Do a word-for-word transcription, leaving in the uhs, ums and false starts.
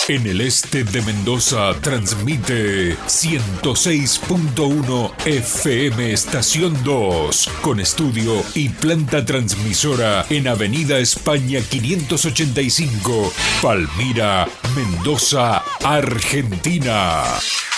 En el este de Mendoza transmite ciento seis punto uno F M Estación dos, con estudio y planta transmisora en Avenida España quinientos ochenta y cinco, Palmira, Mendoza, Argentina.